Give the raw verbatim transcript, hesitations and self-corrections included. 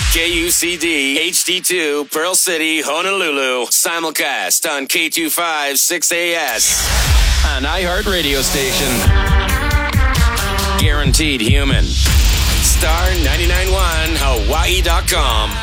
K U C D H D two, Pearl City, Honolulu. Simulcast on K two fifty-six A S. An iHeart radio station. Guaranteed human. Star ninety-nine point one Hawaii dot com.